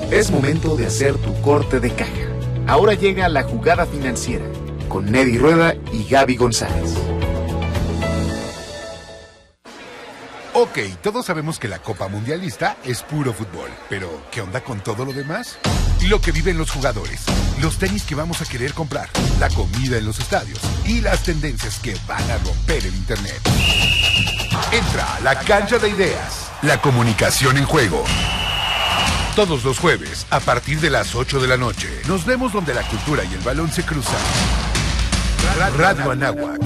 Es momento de hacer tu corte de caja. Ahora llega la jugada financiera con Neddy Rueda y Gaby González. Ok, todos sabemos que la Copa Mundialista es puro fútbol, pero ¿qué onda con todo lo demás? Y lo que viven los jugadores, los tenis que vamos a querer comprar, la comida en los estadios y las tendencias que van a romper el internet. Entra a la cancha de ideas, la comunicación en juego. Todos los jueves, a partir de las 8 de la noche, nos vemos donde la cultura y el balón se cruzan. Radio Anáhuac.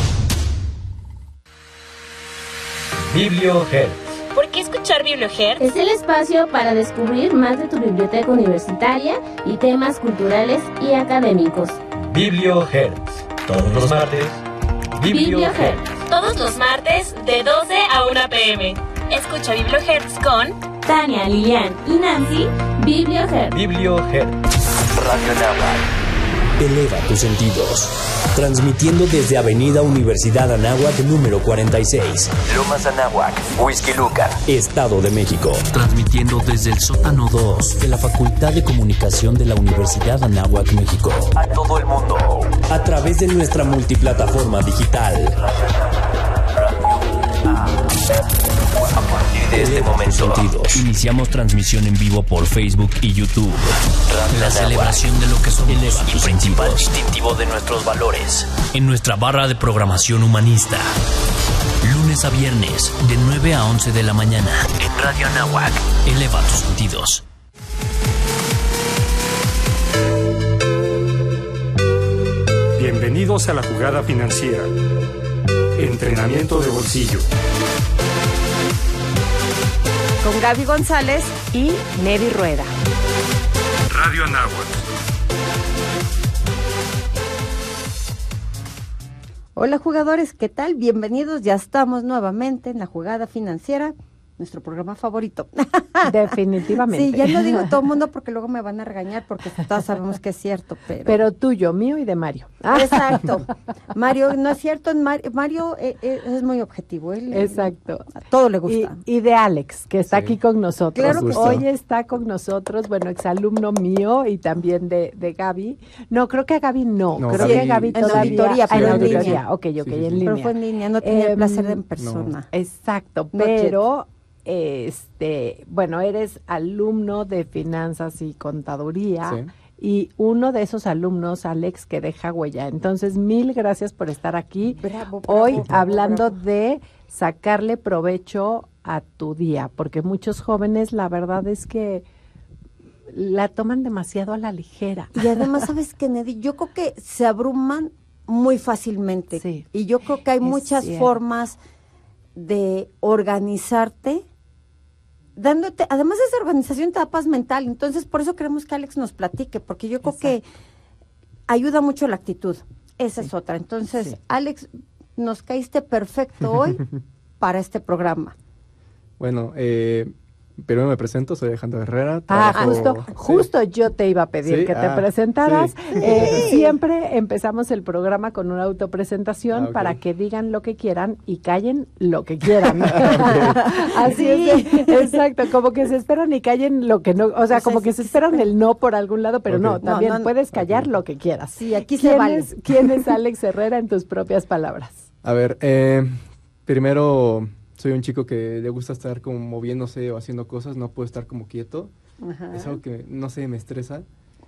BiblioHeart. ¿Por qué escuchar BiblioHeart? Es el espacio para descubrir más de tu biblioteca universitaria y temas culturales y académicos. BiblioHeart. Todos los martes. BiblioHeart. Todos los martes de 12 a 1 p.m. Escucha BiblioHeart con Tania, Lilian y Nancy. BiblioHeart. BiblioHeart. Radio Anáhuac. Eleva tus sentidos. Transmitiendo desde Avenida Universidad Anáhuac número 46. Lomas Anáhuac, Huixquilucan, Estado de México. Transmitiendo desde el sótano 2 de la Facultad de Comunicación de la Universidad Anáhuac, México. A todo el mundo. A través de nuestra multiplataforma digital. A partir de este momento, iniciamos transmisión en vivo por Facebook y YouTube. La celebración de lo que somos y principal distintivo de nuestros valores. En nuestra barra de programación humanista. Lunes a viernes, de 9 a 11 de la mañana. En Radio Anáhuac. Eleva tus sentidos. Bienvenidos a la jugada financiera. Entrenamiento de bolsillo. Con Gaby González y Neddy Rueda. Radio Anáhuac. Hola jugadores, ¿qué tal? Bienvenidos, ya estamos nuevamente en la jugada financiera, nuestro programa favorito. Definitivamente. Sí, ya no digo todo el mundo porque luego me van a regañar porque todos sabemos que es cierto, pero tuyo, mío y de Mario. Exacto. Mario, no es cierto, Mario es muy objetivo. Exacto. A todo le gusta. Y de Alex, que está aquí con nosotros. Claro que hoy está con nosotros, bueno, exalumno mío y también de Gaby. No, creo que a Gaby no. Creo que a Gaby todavía. En auditoría. Ok, en línea. Pero fue en línea, no tenía el placer de en persona. No. Exacto, pero... bueno, eres alumno de finanzas y contaduría y uno de esos alumnos, Alex, que deja huella. Entonces, mil gracias por estar aquí hoy hablando de sacarle provecho a tu día, porque muchos jóvenes, la verdad es que la toman demasiado a la ligera. Y además, ¿sabes qué, Neddy? Yo creo que se abruman muy fácilmente. Sí. Y yo creo que hay muchas formas de organizarte, dándote, además de esa organización te da paz mental, entonces por eso queremos que Alex nos platique, porque yo creo que ayuda mucho la actitud, esa es otra. Entonces, Alex, nos caíste perfecto hoy para este programa. Bueno, primero me presento, soy Alejandro Herrera. Justo yo te iba a pedir que te presentaras. Siempre empezamos el programa con una autopresentación para que digan lo que quieran y callen lo que quieran. Así es, exacto, como que se esperan y callen lo que no, o sea, como que se esperan el no por algún lado, pero no, también puedes callar lo que quieras. Sí, aquí se vale. ¿Quién es Alex Herrera en tus propias palabras? A ver, primero... Soy un chico que le gusta estar como moviéndose o haciendo cosas, no puedo estar como quieto. Ajá. Es algo que, no sé, me estresa.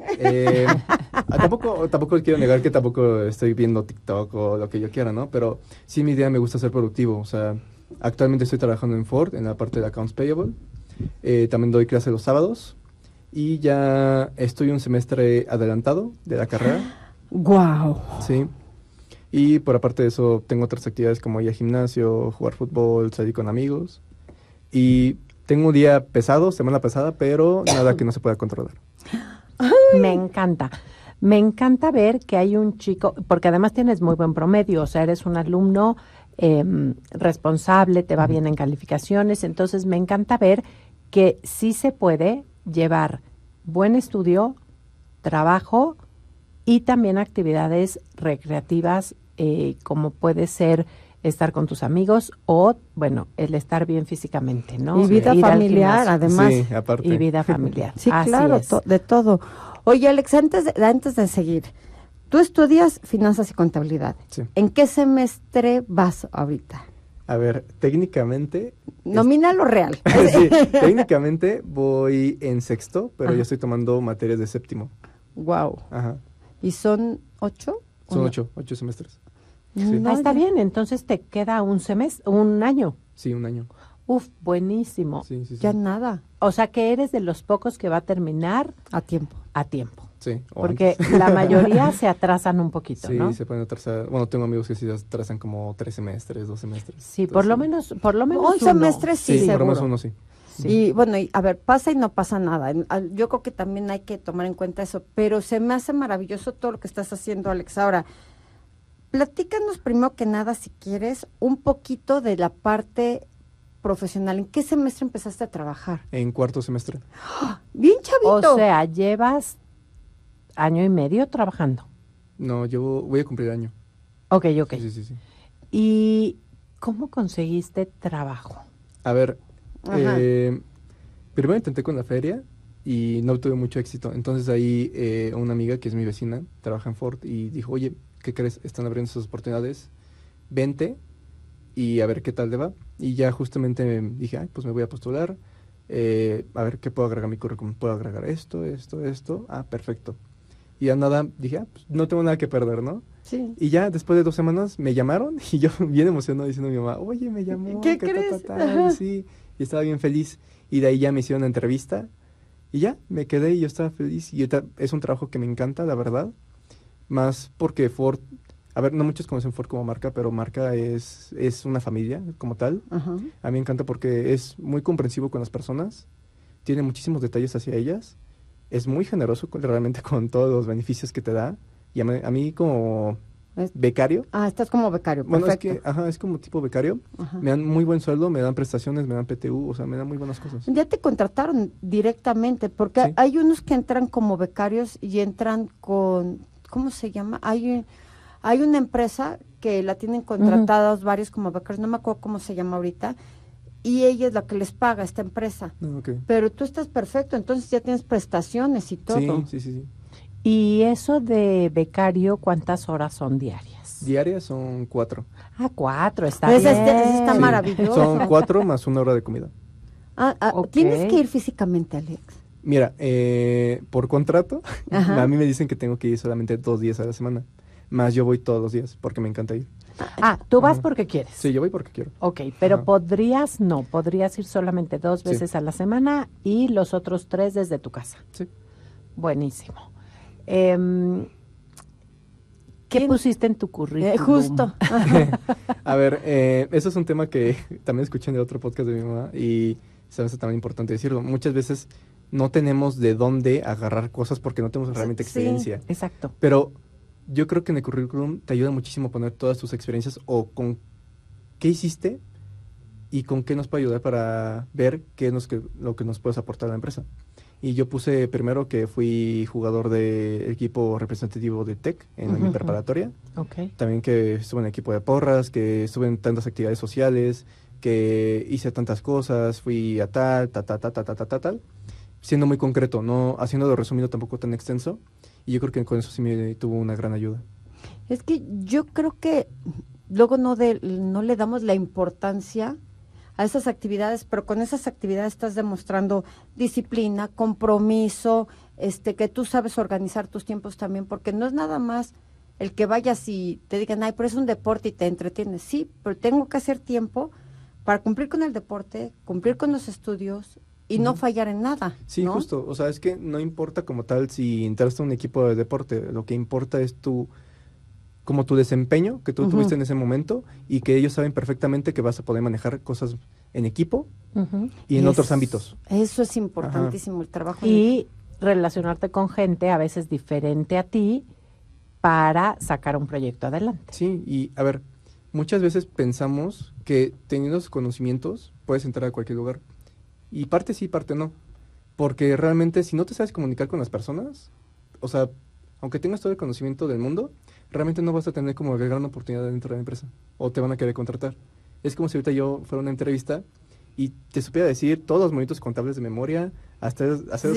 Tampoco quiero negar que tampoco estoy viendo TikTok o lo que yo quiera, ¿no? Pero sí, mi idea me gusta ser productivo. O sea, actualmente estoy trabajando en Ford, en la parte de Accounts Payable. También doy clase los sábados. Y ya estoy un semestre adelantado de la carrera. ¡Guau! Sí. Y por aparte de eso, tengo otras actividades como ir al gimnasio, jugar fútbol, salir con amigos. Y tengo un día pesado, semana pesada, pero nada que no se pueda controlar. Me encanta. Me encanta ver que hay un chico, porque además tienes muy buen promedio, o sea, eres un alumno responsable, te va bien en calificaciones, entonces me encanta ver que sí se puede llevar buen estudio, trabajo y también actividades recreativas como puede ser estar con tus amigos o, bueno, el estar bien físicamente, ¿no? Y vida Ir al familiar, gimnasio. además. Sí, aparte. Y vida familiar. Sí, Así claro, es. de todo. Oye, Alex, antes de seguir, tú estudias finanzas y contabilidad. Sí. ¿En qué semestre vas ahorita? A ver, técnicamente... Nomina lo real. Sí, técnicamente voy en sexto, pero Ajá. ya estoy tomando materias de séptimo. Wow. Ajá. ¿Y son 8? Son 8 semestres. Sí. No, Está ya. bien, entonces te queda un año. Sí, un año. Uf, buenísimo. Sí, sí, sí. Ya nada, O sea que eres de los pocos que va a terminar a tiempo. a tiempo. Sí, o Porque antes. la mayoría se atrasan un poquito, Sí, ¿no? se pueden atrasar. Bueno, tengo amigos que sí se atrasan como 3 semestres, 2 semestres. Sí, por lo menos Un uno. semestre sí, Sí, por lo seguro. menos uno sí. Sí. Y bueno, a ver, pasa y no pasa nada. Yo creo que también hay que tomar en cuenta eso, pero se me hace maravilloso todo lo que estás haciendo, Alex. Ahora, platícanos primero que nada, si quieres, un poquito de la parte profesional. ¿En qué semestre empezaste a trabajar? En cuarto semestre. Bien chavito. O sea, llevas año y medio trabajando. No, voy a cumplir año. Ok. Sí, sí, sí, sí. ¿Y cómo conseguiste trabajo? A ver, Ajá. primero intenté con la feria y no tuve mucho éxito. Entonces ahí una amiga que es mi vecina, trabaja en Ford y dijo, oye, ¿qué crees? Están abriendo esas oportunidades, vente y a ver qué tal te va. Y ya justamente dije, ay, pues me voy a postular, a ver qué puedo agregar a mi currículum. Puedo agregar esto. Ah, perfecto. Y ya nada, dije, pues no tengo nada que perder, ¿no? Sí. Y ya después de 2 semanas me llamaron y yo bien emocionado diciendo a mi mamá, oye, me llamó. ¿Qué que crees? y sí, y estaba bien feliz. Y de ahí ya me hicieron una entrevista y ya me quedé y yo estaba feliz. Y es un trabajo que me encanta, la verdad. Más porque Ford, a ver, no muchos conocen Ford como marca, pero marca es una familia como tal. Ajá. A mí me encanta porque es muy comprensivo con las personas, tiene muchísimos detalles hacia ellas, es muy generoso realmente con todos los beneficios que te da. Y a mí como becario. Estás como becario, Bueno, perfecto. es como tipo becario. Ajá. Me dan muy buen sueldo, me dan prestaciones, me dan PTU, o sea, me dan muy buenas cosas. Ya te contrataron directamente, porque Sí. hay unos que entran como becarios y entran con, ¿cómo se llama? Hay una empresa que la tienen contratados varios como becarios, no me acuerdo cómo se llama ahorita, y ella es la que les paga, esta empresa. Okay. Pero tú estás perfecto, entonces ya tienes prestaciones y todo. Sí. ¿Y eso de becario, cuántas horas son diarias? Diarias son 4. 4, está Pues bien. está maravilloso. Son 4 más 1 hora de comida. Ok. ¿Tienes que ir físicamente, Alex? Mira, por contrato, Ajá. a mí me dicen que tengo que ir solamente 2 días a la semana. Más yo voy todos los días porque me encanta ir. Tú vas porque quieres. Sí, yo voy porque quiero. Ok, pero Ajá. podrías ir solamente 2 Sí. veces a la semana y los otros 3 desde tu casa. Sí. Buenísimo. ¿Qué pusiste en tu currículum? Justo. A ver, eso es un tema que también escuché en el otro podcast de mi mamá y se me hace también importante decirlo. Muchas veces no tenemos de dónde agarrar cosas porque no tenemos realmente experiencia. Exacto. Pero yo creo que en el currículum te ayuda muchísimo a poner todas tus experiencias o con qué hiciste y con qué nos puede ayudar para ver lo que nos puedes aportar a la empresa. Y yo puse primero que fui jugador del equipo representativo de TEC en mi preparatoria. Okay. También que estuve en el equipo de porras, que estuve en tantas actividades sociales, que hice tantas cosas, fui a tal, siendo muy concreto, no haciéndolo resumido tampoco tan extenso. Y yo creo que con eso sí me tuvo una gran ayuda. Es que yo creo que luego no le damos la importancia a esas actividades, pero con esas actividades estás demostrando disciplina, compromiso, que tú sabes organizar tus tiempos también, porque no es nada más el que vayas y te digan, ay, pero es un deporte y te entretienes. Sí, pero tengo que hacer tiempo para cumplir con el deporte, cumplir con los estudios y no fallar en nada. Sí, ¿no? justo. O sea, es que no importa como tal si entraste a un equipo de deporte, lo que importa es como tu desempeño que tú tuviste en ese momento y que ellos saben perfectamente que vas a poder manejar cosas en equipo y en otros ámbitos. Eso es importantísimo, el trabajo. Y relacionarte con gente a veces diferente a ti para sacar un proyecto adelante. Sí, y a ver, muchas veces pensamos que teniendo los conocimientos puedes entrar a cualquier lugar. Y parte sí, parte no. Porque realmente si no te sabes comunicar con las personas, o sea, aunque tengas todo el conocimiento del mundo, realmente no vas a tener como gran oportunidad dentro de la empresa, o te van a querer contratar. Es como si ahorita yo fuera a una entrevista y te supiera decir todos los monitos contables de memoria, hasta hacer